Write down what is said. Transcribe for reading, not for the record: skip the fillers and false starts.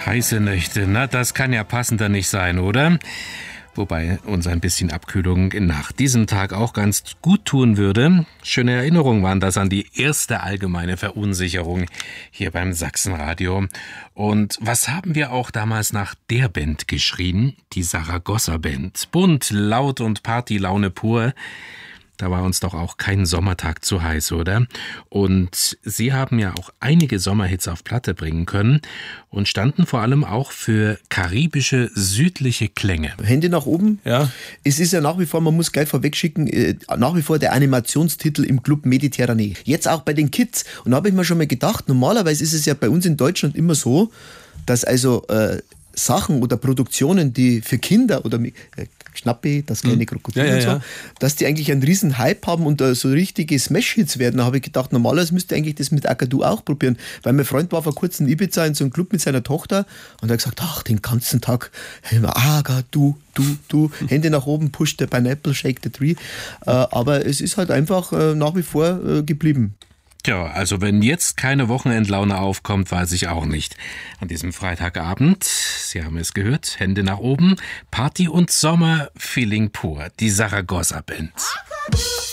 Heiße Nächte, na, das kann ja passender nicht sein, oder? Wobei uns ein bisschen Abkühlung nach diesem Tag auch ganz gut tun würde. Schöne Erinnerungen waren das an die erste allgemeine Verunsicherung hier beim Sachsenradio. Und was haben wir auch damals nach der Band geschrien? Die Saragossa Band. Bunt, laut und Partylaune pur. Da war uns doch auch kein Sommertag zu heiß, oder? Und sie haben ja auch einige Sommerhits auf Platte bringen können und standen vor allem auch für karibische, südliche Klänge. Hände nach oben. Ja. Es ist ja nach wie vor, man muss gleich vorweg schicken, nach wie vor der Animationstitel im Club Mediterranee. Jetzt auch bei den Kids. Und da habe ich mir schon mal gedacht, normalerweise ist es ja bei uns in Deutschland immer so, dass also Sachen oder Produktionen, die für Kinder oder Schnappi, das kleine Krokodil und so, dass die eigentlich einen riesen Hype haben und so richtige Smash-Hits werden. Da habe ich gedacht, normalerweise müsste eigentlich das mit Akadu auch probieren. Weil mein Freund war vor kurzem in Ibiza in so einem Club mit seiner Tochter und er hat gesagt, ach, den ganzen Tag, Akadu, du, Hände nach oben, push the pineapple, shake the tree. Aber es ist halt einfach nach wie vor geblieben. Tja, also wenn jetzt keine Wochenendlaune aufkommt, weiß ich auch nicht. An diesem Freitagabend, Sie haben es gehört, Hände nach oben, Party und Sommer, Feeling pur, die Saragossa Band.